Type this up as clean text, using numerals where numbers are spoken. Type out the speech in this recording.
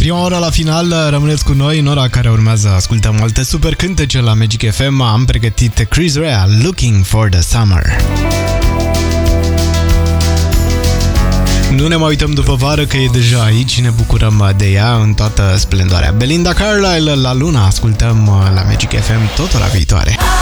Prima oră la final, rămâneți cu noi. În ora care urmează ascultăm alte super cântece la Magic FM. Am pregătit Chris Rea, Looking for the Summer. Nu ne mai uităm după vară că e deja aici, ne bucurăm de ea în toată splendoarea. Belinda Carlisle, La Luna, ascultăm la Magic FM tot ora viitoare.